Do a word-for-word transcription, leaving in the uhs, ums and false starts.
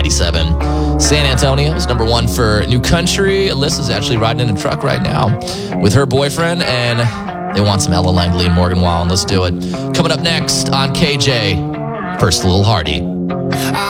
ninety-seven. San Antonio is number one for New Country. Alyssa's actually riding in a truck right now with her boyfriend, and they want some Ella Langley and Morgan Wallen. Let's do it. Coming up next on K J, first a little Hardy.